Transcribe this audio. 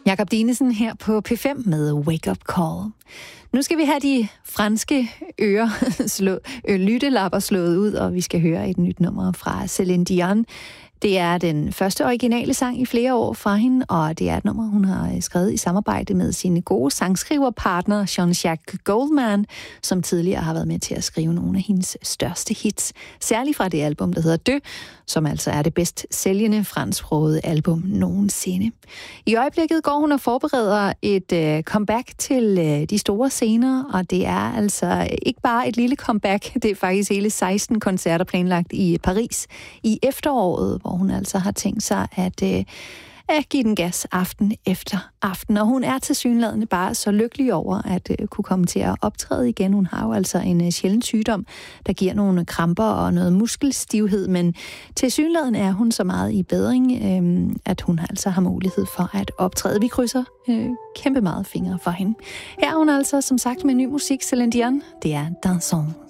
Jakob Dinesen her på P5 med Wake Up Call. Nu skal vi have de franske lyttelapper slået ud, og vi skal høre et nyt nummer fra Céline Dion. Det er den første originale sang i flere år fra hende, og det er et nummer, hun har skrevet i samarbejde med sine gode sangskriverpartner Jean-Jacques Goldman, som tidligere har været med til at skrive nogle af hendes største hits, særligt fra det album, der hedder Deux, som altså er det bedst sælgende fransksprogede album nogensinde. I øjeblikket går hun og forbereder et comeback til de store scener, og det er altså ikke bare et lille comeback, det er faktisk hele 16 koncerter planlagt i Paris i efteråret, hvor hun altså har tænkt sig at give den gas aften efter aften. Og hun er tilsyneladende bare så lykkelig over at kunne komme til at optræde igen. Hun har jo altså en sjælden sygdom, der giver nogle kramper og noget muskelstivhed, men tilsyneladende er hun så meget i bedring, at hun altså har mulighed for at optræde. Vi krydser kæmpe meget fingre for hende. Her er hun altså som sagt med ny musik, Céline Dion. Det er Dansons.